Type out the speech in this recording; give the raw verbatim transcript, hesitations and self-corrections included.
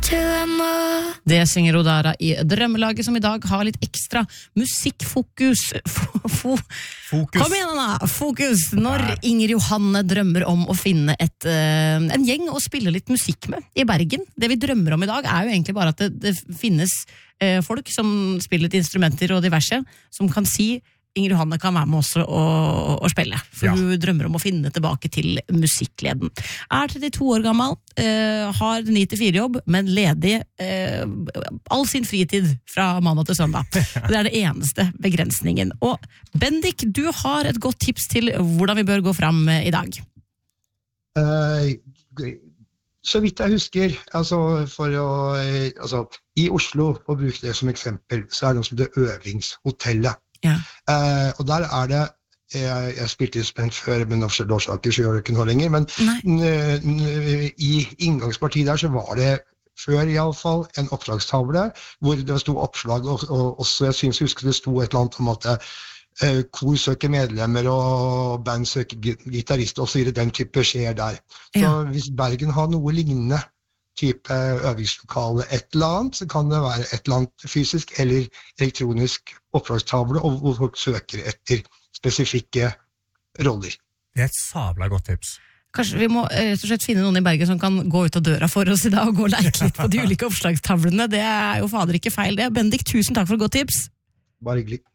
Det synger Odara i Drømmelaget, som i dag har litt ekstra musikkfokus. Fo Fokus. Kom igjen da, fokus! Når Inger Johanne drømmer om å finne et, uh, en gjeng å spille litt musikk med i Bergen. Det vi drømmer om i dag er jo egentlig bare at det, det finnes uh, folk som spiller litt instrumenter og diverse, som kan si Inger Johanne kan være med også å, å spille, for ja. Hun drømmer om å finne tilbake til musikkleden. Er trettito år gammel, eh, har ni til fire jobb, men ledig eh, all sin fritid fra mandag til søndag. Det er det eneste begrensningen. Og Bendik, du har et godt tips til hvordan vi bør gå fram i dag. Uh, så vidt jeg husker, altså, for å, altså, i Oslo, for å bruke det som eksempel, så er det noe som heter Øvingshotellet. Ja. Uh, og der er det jeg, jeg spilte instrument før, men av årsaker så gjør det ikke noe lenger, men n- n- i inngangspartiet der så var det før i alle fall en oppslagstavle hvor det stod oppslag, og, og også jeg synes jeg husker det stod et eller annet om at uh, kor søker medlemmer og band søker gitarist og så videre, den type skjer der. Så ja. Hvis Bergen har noe lignende type øvingslokale et eller annet, så kan det være et eller annet fysisk eller elektronisk oppdragstavle, og hvor folk søker etter spesifikke roller. Det er et sabla godt tips. Kanskje vi må rett og slett finne noen i Bergen som kan gå ut av døra for oss i dag og gå og leke litt på de ulike oppslagstavlene. Det er jo fader ikke feil det. Bendik, tusen takk for et godt tips. Bare hyggelig.